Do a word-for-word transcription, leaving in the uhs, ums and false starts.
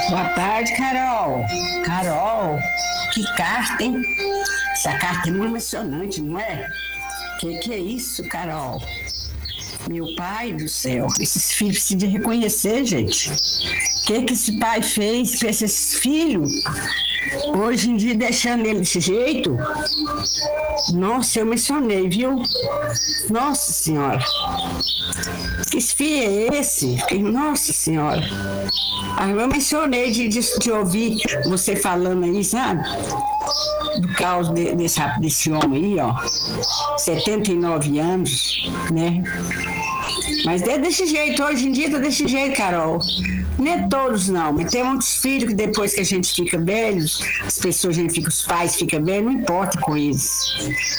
Boa tarde, Carol. Carol, que carta, hein? Essa carta é muito emocionante, não é? Que que é isso, Carol? Meu pai do céu, esses filhos precisam de reconhecer, gente. O que que esse pai fez para esses filhos? Hoje em dia, deixando ele desse jeito, nossa, eu mencionei, viu? Nossa Senhora, que filho é esse? Nossa Senhora, ah, eu mencionei de, de, de ouvir você falando aí, sabe? Do caos de, desse, desse homem aí, ó, setenta e nove anos, né? Mas é desse jeito, hoje em dia tá desse jeito, Carol. Não é todos não, mas tem muitos filhos que depois que a gente fica velhos, as pessoas, a gente fica, os pais ficam velhos, não importa com eles.